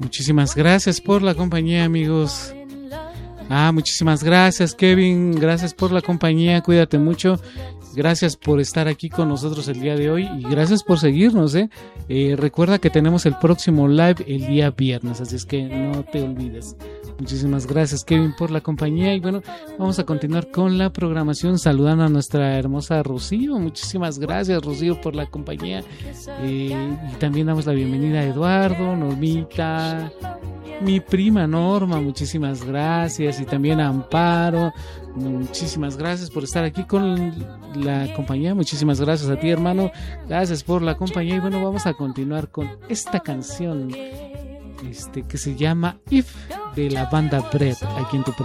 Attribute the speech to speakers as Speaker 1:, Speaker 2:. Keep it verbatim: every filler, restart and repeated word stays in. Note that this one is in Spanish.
Speaker 1: Muchísimas gracias por la compañía, amigos. Ah, muchísimas gracias, Kevin. Gracias por la compañía. Cuídate mucho. Gracias por estar aquí con nosotros el día de hoy y gracias por seguirnos, ¿eh? Eh, recuerda que tenemos el próximo live el día viernes, así es que no te olvides. Muchísimas gracias, Kevin, por la compañía. Y bueno, vamos a continuar con la programación saludando a nuestra hermosa Rocío. Muchísimas gracias, Rocío, por la compañía. Eh, y también damos la bienvenida a Eduardo, Normita, mi prima Norma, muchísimas gracias. Y también a Amparo, muchísimas gracias por estar aquí con la compañía. Muchísimas gracias a ti, hermano. Gracias por la compañía. Y bueno, vamos a continuar con esta canción este, que se llama If, de la banda Bread, aquí en tu programa.